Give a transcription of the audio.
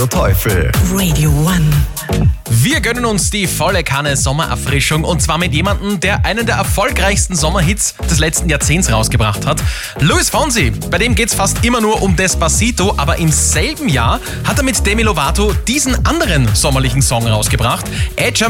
Teufel. Radio One. Wir gönnen uns die volle Kanne Sommererfrischung und zwar mit jemandem, der einen der erfolgreichsten Sommerhits des letzten Jahrzehnts rausgebracht hat. Luis Fonsi, bei dem geht's fast immer nur um Despacito, aber im selben Jahr hat er mit Demi Lovato diesen anderen sommerlichen Song rausgebracht.